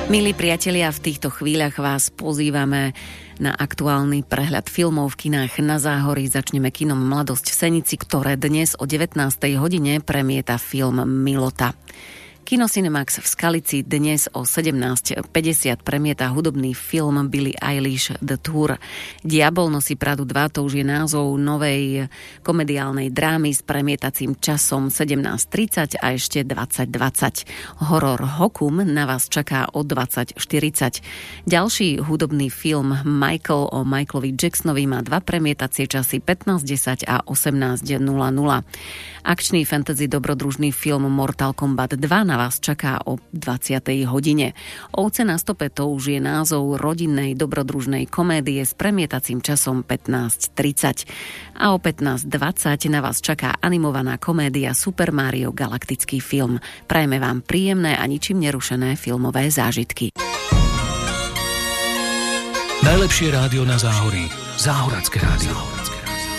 Milí priatelia, v týchto chvíľach vás pozývame na aktuálny prehľad filmov v kinách na Záhorí. Začneme kinom Mladosť v Senici, ktoré dnes o 19. hodine premieta film Milota. Kino Cinemax v Skalici dnes o 17:50 premieta hudobný film Billie Eilish The Tour. Diabol nosí Pradu 2, to už je názov novej komediálnej drámy s premietacím časom 17:30 a ešte 20:20. Horor Hokum na vás čaká o 20:40. Ďalší hudobný film Michael o Michaelovi Jacksonovi má dva premietacie časy 15:10 a 18:00. Akčný fantasy dobrodružný film Mortal Kombat 2 na vás čaká o 20. hodine. Ovce na stope, to už je názov rodinnej dobrodružnej komédie s premietacím časom 15:30. A o 15:20 na vás čaká animovaná komédia Super Mario galaktický film. Prajeme vám príjemné a ničím nerušené filmové zážitky. Najlepšie rádio na Záhorí. Záhoracké rádio.